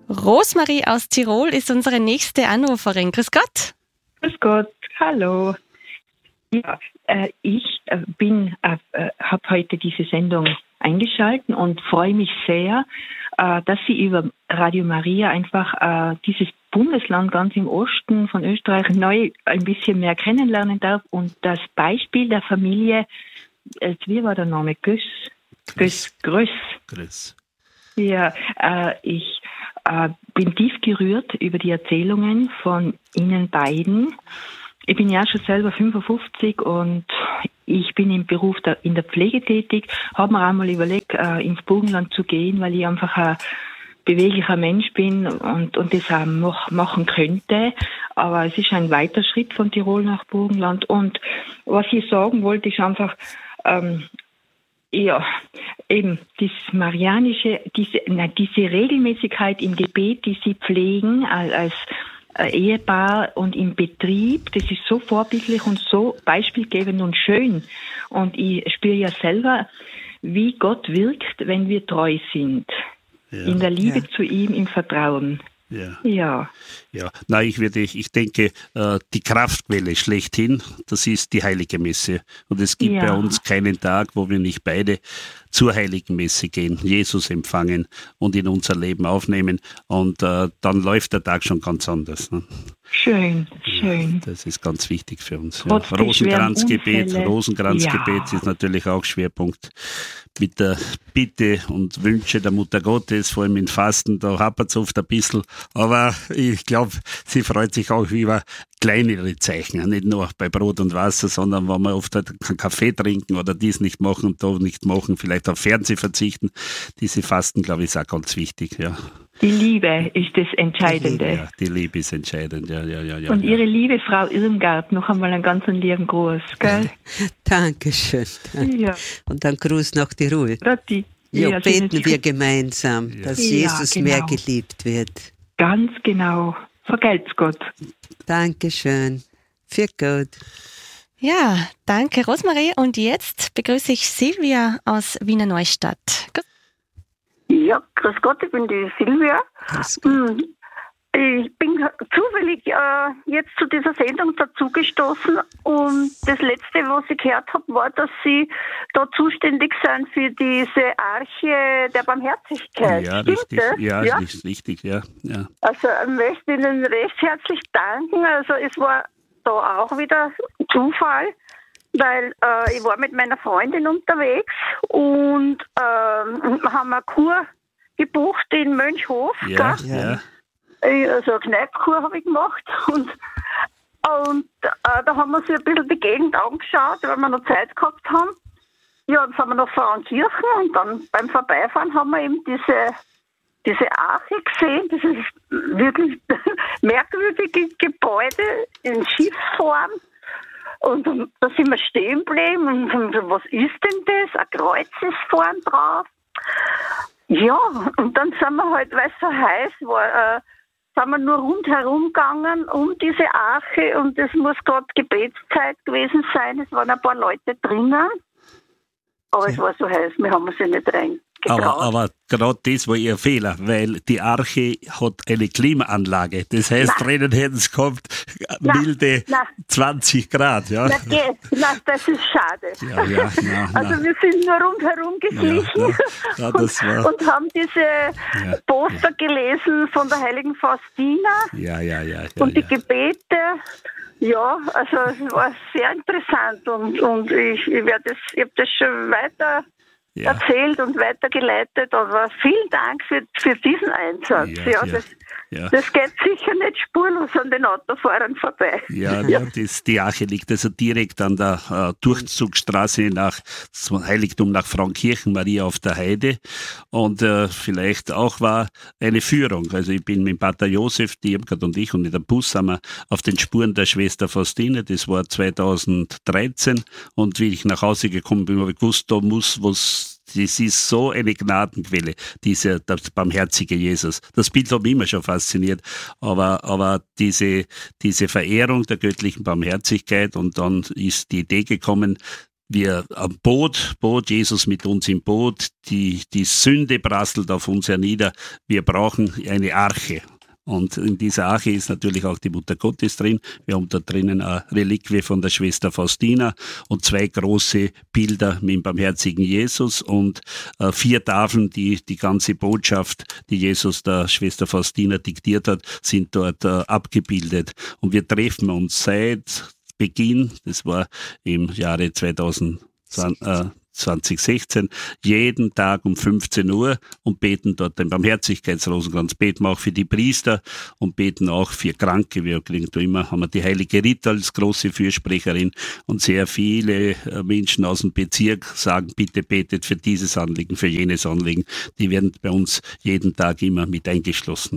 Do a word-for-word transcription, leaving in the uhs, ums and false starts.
Rosmarie aus Tirol ist unsere nächste Anruferin. Grüß Gott. Grüß Gott, hallo. Ja, äh, ich äh, bin, äh, äh, habe heute diese Sendung eingeschaltet und freue mich sehr, äh, dass Sie über Radio Maria einfach äh, dieses Bundesland ganz im Osten von Österreich neu ein bisschen mehr kennenlernen darf und das Beispiel der Familie, äh, wie war der Name? Göss? Göss. Gröss. Gröss. Ja, äh, ich äh, bin tief gerührt über die Erzählungen von Ihnen beiden. Ich bin ja schon selber fünfundfünfzig und ich bin im Beruf der, in der Pflege tätig, habe mir auch mal überlegt, äh, ins Burgenland zu gehen, weil ich einfach ein beweglicher Mensch bin und, und das auch noch machen könnte. Aber es ist ein weiter Schritt von Tirol nach Burgenland. Und was ich sagen wollte, ist einfach, ähm, ja, eben das Marianische, diese, na, diese Regelmäßigkeit im Gebet, die Sie pflegen als, als Ehepaar und im Betrieb, das ist so vorbildlich und so beispielgebend und schön. Und ich spüre ja selber, wie Gott wirkt, wenn wir treu sind. Ja. In der Liebe ja. zu ihm, im Vertrauen. Ja. Ja. Ja, na, ich würde, ich denke, die Kraftquelle schlechthin, das ist die Heilige Messe. Und es gibt ja. bei uns keinen Tag, wo wir nicht beide zur Heiligen Messe gehen, Jesus empfangen und in unser Leben aufnehmen. Und äh, dann läuft der Tag schon ganz anders. Ne? Schön, schön. Ja, das ist ganz wichtig für uns. Ja. Rosenkranzgebet, Rosenkranzgebet ja. ist natürlich auch Schwerpunkt mit der Bitte und Wünsche der Mutter Gottes, vor allem in Fasten, da hapert es oft ein bisschen. Aber ich glaube, sie freut sich auch über kleinere Zeichen, nicht nur bei Brot und Wasser, sondern wenn wir oft halt keinen Kaffee trinken oder dies nicht machen und da nicht machen, vielleicht auf Fernsehen verzichten. Diese Fasten, glaube ich, ist auch ganz wichtig, ja. Die Liebe ist das Entscheidende. Die Liebe, ja, die Liebe ist entscheidend, ja, ja, ja. ja und ja. Ihre liebe Frau Irmgard, noch einmal einen ganz lieben Gruß, gell? Dankeschön. Ja. Und dann Gruß nach Tirol. Die, ja, ja, beten wir gemeinsam, ja. dass Jesus ja, genau. mehr geliebt wird. Ganz genau. Vergelt's Gott. Dankeschön. Für Gott. Ja, danke Rosmarie. Und jetzt begrüße ich Silvia aus Wiener Neustadt. Ja, grüß Gott, ich bin die Silvia. Ich bin zufällig äh, jetzt zu dieser Sendung dazugestoßen und das Letzte, was ich gehört habe, war, dass Sie da zuständig sind für diese Arche der Barmherzigkeit. Ja, Stimmt richtig. Das? Ja, ja, ist richtig, ja. ja. Also ich möchte Ihnen recht herzlich danken. Also es war da auch wieder Zufall, weil äh, ich war mit meiner Freundin unterwegs und äh, haben eine Kur gebucht in Mönchhof. Ja, ja. Also eine Kneippkur habe ich gemacht und, und äh, da haben wir uns ein bisschen die Gegend angeschaut, weil wir noch Zeit gehabt haben. Ja, dann sind wir nach Frauenkirchen und dann beim Vorbeifahren haben wir eben diese, diese Arche gesehen, dieses wirklich merkwürdige Gebäude in Schiffsform. Und da sind wir stehen geblieben und haben gesagt, was ist denn das? Ein Kreuz ist vorn drauf. Ja, und dann sind wir halt, weil es so heiß war, äh, sind wir nur rundherum gegangen um diese Arche und es muss gerade Gebetszeit gewesen sein. Es waren ein paar Leute drinnen, aber ja. es war so heiß, wir haben uns ja nicht reingetraut. Aber, aber gerade das war ihr Fehler, weil die Arche hat eine Klimaanlage. Das heißt, nein. drinnen hätten es gehabt milde nein. zwanzig Grad. Ja. Nein, geht. Nein, das ist schade. Ja, ja, ja, also na. wir sind nur rundherum geschlichen ja, ja. Ja, das war, und, und haben diese ja. Poster gelesen von der heiligen Faustina ja, ja, ja, ja, und die ja. Gebete. Ja, also es war sehr interessant und, und ich, ich, werde das, ich habe das schon weiter ja. erzählt und weitergeleitet, aber vielen Dank für, für diesen Einsatz. Ja, ja, ja, das, ja. das geht sicher nicht spurlos an den Autofahrern vorbei. Ja, ja. Das, die Arche liegt also direkt an der äh, Durchzugsstraße nach zum Heiligtum nach Frauenkirchen, Maria auf der Heide. Und äh, vielleicht auch war eine Führung. Also ich bin mit Pater Josef, die Irmgard und ich und mit dem Bus sind wir auf den Spuren der Schwester Faustine. Das war zweitausenddreizehn. Und wie ich nach Hause gekommen bin, habe ich gewusst, da muss was. Das ist so eine Gnadenquelle, dieser der barmherzige Jesus. Das Bild hat mich immer schon fasziniert, aber, aber diese, diese Verehrung der göttlichen Barmherzigkeit und dann ist die Idee gekommen, wir am Boot, Boot, Jesus mit uns im Boot, die, die Sünde prasselt auf uns hernieder. Wir brauchen eine Arche. Und in dieser Arche ist natürlich auch die Mutter Gottes drin. Wir haben da drinnen eine Reliquie von der Schwester Faustina und zwei große Bilder mit dem barmherzigen Jesus und äh, vier Tafeln, die die ganze Botschaft, die Jesus der Schwester Faustina diktiert hat, sind dort äh, abgebildet. Und wir treffen uns seit Beginn, das war im Jahre zwanzig sechzehn, jeden Tag um fünfzehn Uhr und beten dort den Barmherzigkeitsrosenkranz, beten auch für die Priester und beten auch für Kranke. Wir kriegen da immer, haben wir die heilige Rita als große Fürsprecherin und sehr viele Menschen aus dem Bezirk sagen, bitte betet für dieses Anliegen, für jenes Anliegen. Die werden bei uns jeden Tag immer mit eingeschlossen.